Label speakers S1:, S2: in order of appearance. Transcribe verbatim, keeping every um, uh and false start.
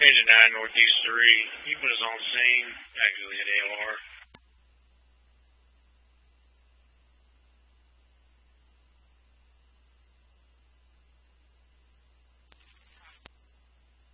S1: Engine nine Northeast three. He was on scene, actually at A O R.